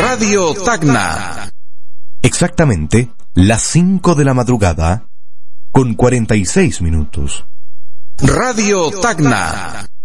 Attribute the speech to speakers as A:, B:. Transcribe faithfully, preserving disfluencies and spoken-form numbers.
A: Radio Tacna.
B: Exactamente las cinco de la madrugada con cuarenta y seis minutos.
A: Radio Tacna.